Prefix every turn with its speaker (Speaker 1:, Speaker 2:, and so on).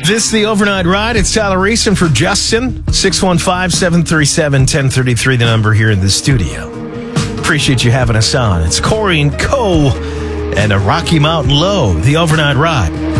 Speaker 1: This is the Overnight Ride. It's Tyler Reese for Justin. 615-737-1033, the number here in the studio. Appreciate you having us on. It's Corey and Co. and a Rocky Mountain Low, the Overnight Ride.